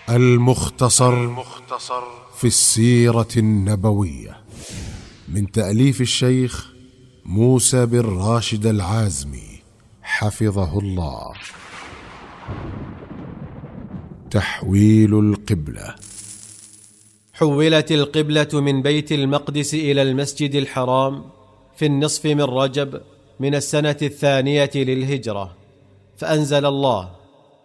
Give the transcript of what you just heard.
المختصر في السيرة النبوية من تأليف الشيخ موسى بن راشد العازمي حفظه الله. تحويل القبلة. حولت القبلة من بيت المقدس إلى المسجد الحرام في النصف من رجب من السنة 2 للهجرة، فأنزل الله: